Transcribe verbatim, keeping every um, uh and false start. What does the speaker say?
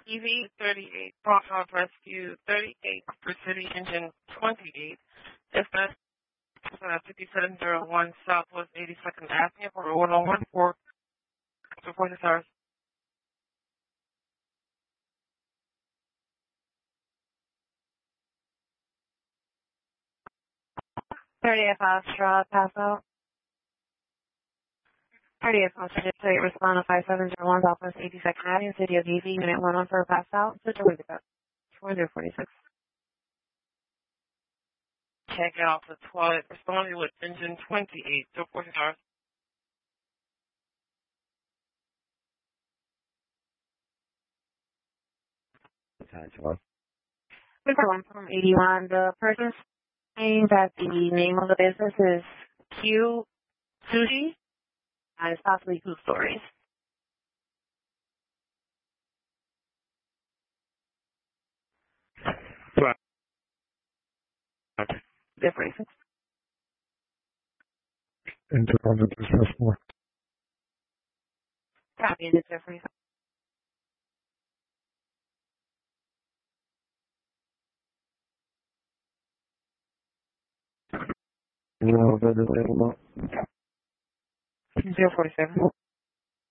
E V thirty-eight, Broadhouse Rescue thirty-eight, Upper City Engine twenty-eight, dispatch uh, fifty-seven oh one Southwest eighty-second Avenue for one oh one four, before the stars. thirtieth Foxtrot, pass out. thirtieth Foxtrot, plate respond to five seven zero one Southwest eighty-second Avenue, City of D C, Unit one one for pass out, situation four zero four six. Check out the toilet, responding with engine twenty-eight, before the stars. Number one from eighty-one, the person saying that the name of the business is Q Sushi, and it's possibly Q Stories. Right. Different. Independent business more. Copy the difference. You know, available. zero four seven.